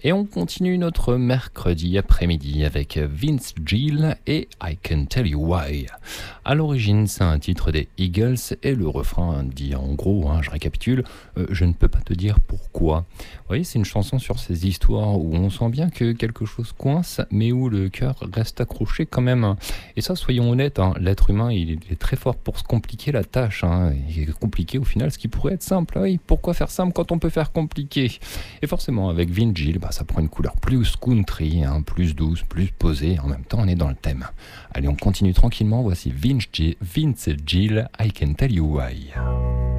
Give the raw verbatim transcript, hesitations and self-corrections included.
Et on continue notre mercredi après-midi avec Vince Gill et I Can Tell You Why. À l'origine, c'est un titre des Eagles et le refrain dit en gros, hein, je récapitule, euh, je ne peux pas te dire pourquoi. Vous voyez, c'est une chanson sur ces histoires où on sent bien que quelque chose coince, mais où le cœur reste accroché quand même. Et ça, soyons honnêtes, hein, l'être humain, il est très fort pour se compliquer la tâche. Hein. Il est compliqué au final, ce qui pourrait être simple. Oui, pourquoi faire simple quand on peut faire compliqué? Et forcément, avec Vince Gill, bah, ça prend une couleur plus country, hein, plus douce, plus posée. En même temps, on est dans le thème. Allez, on continue tranquillement. Voici Vince Gill, Vince Gill, I Can Tell You Why.